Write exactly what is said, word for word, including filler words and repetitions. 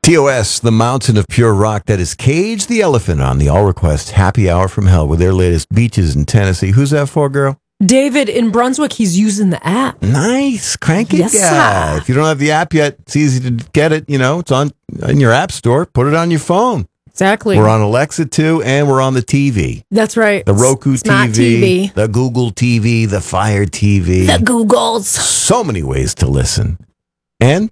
T O S, the mountain of pure rock that is Cage the Elephant on the All Request Happy Hour from Hell with their latest Beaches in Tennessee. Who's that for, girl? David in Brunswick, he's using the app. Nice. Crank it, Yes, guy. sir. If you don't have the app yet, it's easy to get it. You know, it's on in your app store. Put it on your phone. Exactly. We're on Alexa, too, and we're on the T V. That's right. The Roku Smart T V, T V. the Google T V, the Fire T V. The Googles. So many ways to listen. And